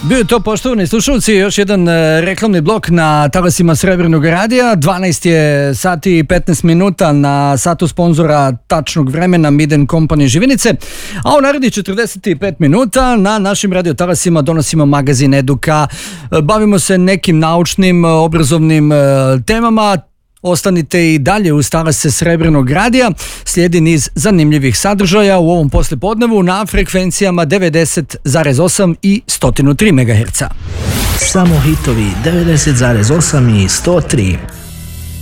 Bio je to, poštovani slušalci, još jedan reklamni blok na talasima Srebrnog radija. 12 je sati i 15 minuta na satu sponzora tačnog vremena Miden Company Živinice. A u narednih 45 minuta na našim radio talasima donosimo magazin Eduka. Bavimo se nekim naučnim, obrazovnim temama. Ostanite i dalje uz talase Srebrnog radija. Slijedi niz zanimljivih sadržaja u ovom poslijepodnevu na frekvencijama 90,8 i 103 MHz. Samo hitovi 90,8 i 103.